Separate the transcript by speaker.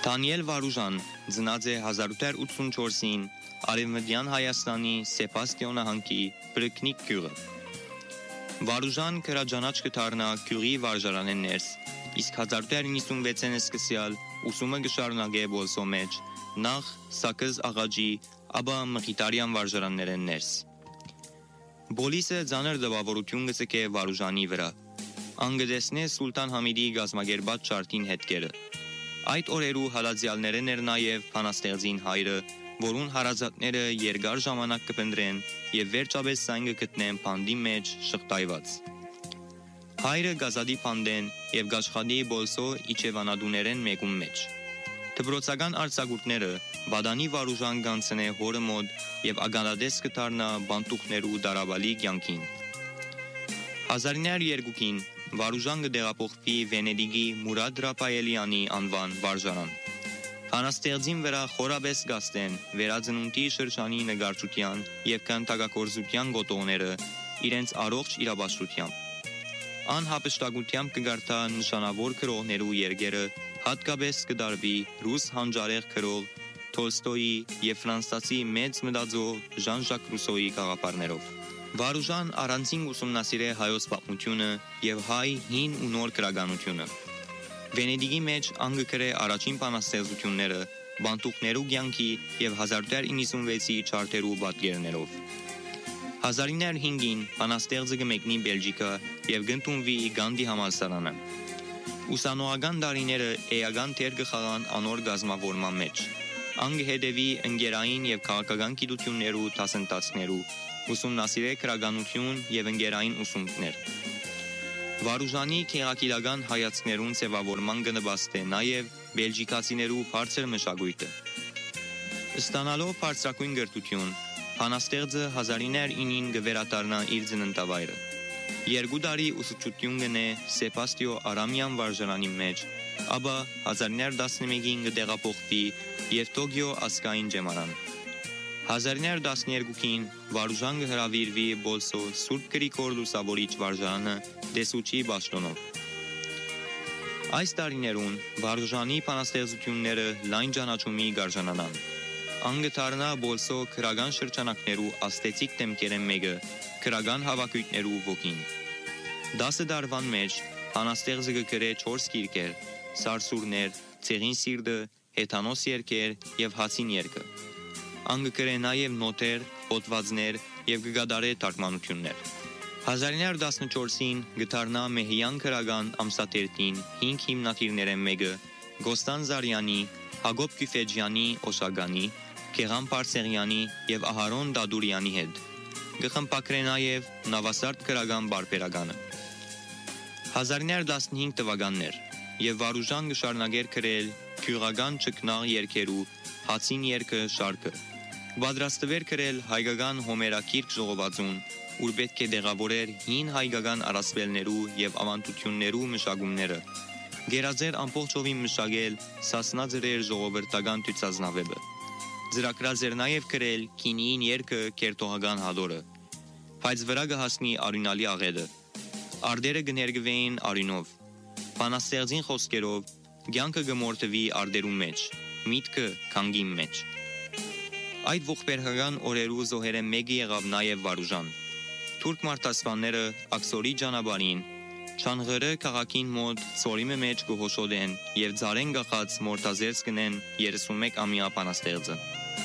Speaker 1: Դանիել Վարուժան ծնած է 1884-ին Արևմտյան Հայաստանի Սեփաստիո նահանգի Բրկնիկ գյուղը։ Վարուժան քրաջանաչ կդառնա գյուղի վարժարանեն ներս, իսկ 1896-ին սկսյալ ուսումը կշարունակե Բոլսո մեջ, նախ Սակыз աղաջի, ապա Մխիթարյան վարժարաններեն ներս։ Բոլիսը ծանր դպավորություն կցկե Վարուժանի վրա։ Անգդեսնե Սուլտան Համիդի գազմագերբած շարքին հետքերը։ Այդ օրերու հալածյալներն էր նաև փանաստեղծին հայրը, որուն հարազատները երկար ժամանակ կփնտրեն եւ վերջապես сайн կգտնեն փանդի մեջ շղթայված։ Հայրը գազադի փանդեն եւ գաշխադի Բոլսո իջևանադուներեն մեկում մեջ։ Դպրոցական արձակուրդները Բադանի Վարուժան գանցնե հորը մոտ եւ ագանադես կդառնա բանտուխներու դարաբալի կյանքին։ 1902-ին Վարուժան կդեղափոխվի Վենեդիգի Մուրադ Ռապայելյանի անվան վարժարան։ Փանաստեղծին վրա խորաբես գաստեն վերածնունդի շրջանի նկարչության եւ քանդակագործության գոտոները իրենց առողջ իրավասության։ Անհապշտակությամբ կգարտա նշանավոր քրողներու երգերը, հատկապես կդարվի ռուս հանջարեղ քրող Թոլստոյի եւ ֆրանսիացի մեծ մտածող Ժան-Ժակ Ռուսոյի գաղափարներով։ Վարուժան առանցին ուսումնասիրե հայոց պատմությունը եւ հայ հին ու նոր գրականությունը։ Վենեդիգի մեջ անգկրե առաջին բանաստեղծությունները բանտուխներու կյանքի եւ 1896-ի չարտերու պատկերներով։ 1905-ին բանաստեղծը կմեկնի Բելգիկա եւ կընդունվի Գանդի համալսարանը։ Ուսանողական տարիները էական թեր կխաղան անոր գազմավորման մեջ։ Անգհետևի ընկերային եւ քաղաքական գիտություններու դասընթացներու ուսումնասիրե քրագանություն եւ ընկերային ուսումներ։ Վարուժանի քեղակիրական հայացքներուն ձևավորման կնպաստե նաեւ բելգիկացիներու բարձր մշակույթը։ Ստանալով բարձրակույն գրթություն, փանաստեղծը 1909-ին կվերադառնա իր ծննդավայրը։ 2 տարի ուսուցչություն գնե Սեփաստիո Արամյան վարժարանի մեջ, ապա 1911-ին կդեղափոխվի եւ Տոկիո ասկային ջեմարան։ 1912-ին Վարուժան կհրավիրվի Բոլսո Սուրբ Գրիգոր Լուսավորիչ վարժարանը դեսուչի բաշտոնով։ Այս տարիներուն Վարուժանի փանաստեղծությունները լայն ճանաչումի գարժանանան։ Անգդառնա Բոլսո քրական շրջանակներու աստեցիկ դեմքերեն մեկը, քրական հավաքույթներու ոգին։ 10 տարվան մեջ փանաստեղծը կգրե 4 գիրքեր՝ Սարսուրներ, Ցեղին սիրտը, Հեթանոս երգեր եւ Հացին երգը։ Անգկրե նաև նոտեր, հոդվածներ եւ կգադարե թարգմանություններ։ 1914-ին գտարնա Մեհյան քրական ամսաթերթին 5 հիմնադիրներեն մեկը Գոստան Զարյանի, Հակոբ Քյուֆեջյանի Օշագանի, Քեղան Պարսեղյանի եւ Ահարոն Դադուրյանի հետ։ Գխմպակրե նաև Նավասարդ քրական բարբերականը։ 1915 թվականներ եւ Վարուժան կշարունակեր գրել քյուրական ճկնաղ երգերու Հացին երգը շարքը։ Պատրաստվեր գրել հայկական հոմերակիրք ժողովածուն, ուր պետք է դեղավորեր հին հայկական առասպելներու եւ ավանդություններու մշակումները։ Գերազեր ամբողջովին մշակել Սասնաձրեր ժողովրդական ցուցազնավեբը։ Ձրակրազեր նաեւ գրել Քինիին երգը կերտողական հադորը։ Բայց վրա կհասնի արյունալի աղետը։ Արդերը կներգվեին արյունով։ Փանաստեղծին խոսքերով կյանքը կմորթվի արդերու մեջ, միտքը քանգի մեջ։ Այդ ողբերգական օրերու զոհերը մեկը եղավ նաև Վարուժան։ Թուրք մարտասպանները Աքսորի ճանապարհին Չանղրը քաղաքին մոտ ծորիմը մեջ կհոշոտեն եւ ծարեն գախած մորտազերծ կնեն 31-ամյա բանաստեղծը։